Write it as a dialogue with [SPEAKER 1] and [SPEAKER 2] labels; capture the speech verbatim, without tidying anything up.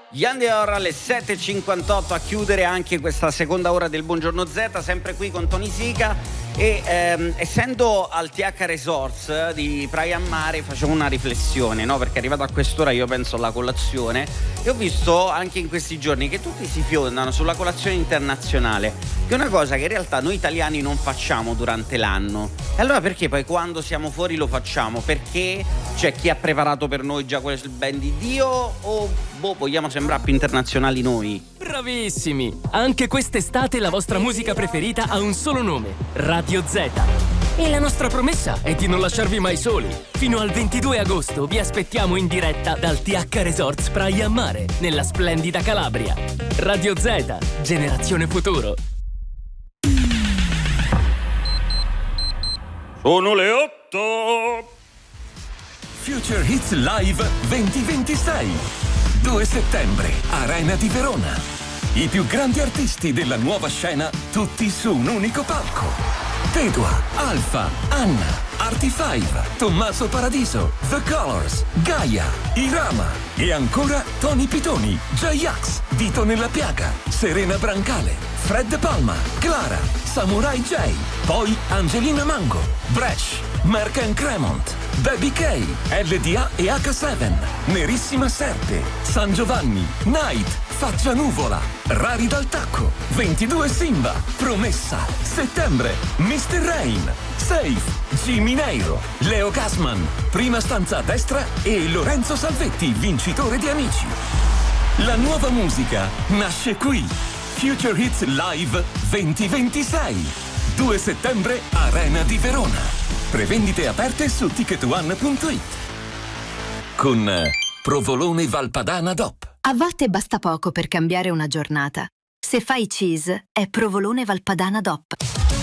[SPEAKER 1] Ian Dior alle sette e cinquantotto a chiudere anche questa seconda ora del Buongiorno Z, sempre qui con Tony Sica. E ehm, essendo al T H Resorts di Praia a Mare facevo una riflessione, no? Perché arrivato a quest'ora io penso alla colazione e ho visto anche in questi giorni che tutti si fiondano sulla colazione internazionale, che è una cosa che in realtà noi italiani non facciamo durante l'anno. E allora perché poi quando siamo fuori lo facciamo? Perché c'è chi ha preparato per noi già quel ben di Dio o boh, vogliamo sembrare più internazionali noi?
[SPEAKER 2] Bravissimi! Anche quest'estate la vostra musica preferita ha un solo nome: Radio Z. E la nostra promessa è di non lasciarvi mai soli. Fino al ventidue agosto vi aspettiamo in diretta dal T H Resorts Praia a Mare, nella splendida Calabria. Radio Z, generazione futuro.
[SPEAKER 1] Sono le otto.
[SPEAKER 3] Future Hits Live duemilaventisei. due settembre, Arena di Verona. I più grandi artisti della nuova scena, tutti su un unico palco. Tedua, Alfa, Anna, Artifive, Tommaso Paradiso, The Colors, Gaia, Irama e ancora Tony Pitoni, J-Ax, Dito nella Piaga, Serena Brancale, Fred Palma, Clara, Samurai J, poi Angelina Mango, Bresh, Mark and Cremont, Baby K, L D A e H sette, Nerissima Serpe, San Giovanni, Night, Faccia Nuvola, Rari dal Tacco, ventidue Simba, Promessa, Settembre, mister Rain, Safe, Jimmy Neiro, Leo Gassman, Prima stanza a destra e Lorenzo Salvetti, vincitore di Amici. La nuova musica nasce qui. Future Hits Live duemilaventisei. due settembre, Arena di Verona. Prevendite aperte su ticket one punto it. Con eh, Provolone Valpadana D O P.
[SPEAKER 4] A volte basta poco per cambiare una giornata. Se fai cheese, è Provolone Valpadana D O P.